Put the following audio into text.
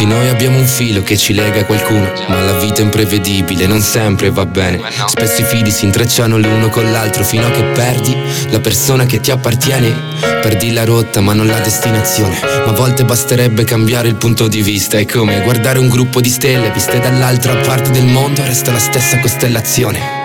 Tutti noi abbiamo un filo che ci lega a qualcuno, ma la vita è imprevedibile, non sempre va bene. Spesso i fili si intrecciano l'uno con l'altro fino a che perdi la persona che ti appartiene. Perdi la rotta ma non la destinazione, ma a volte basterebbe cambiare il punto di vista. È come guardare un gruppo di stelle viste dall'altra parte del mondo, resta la stessa costellazione.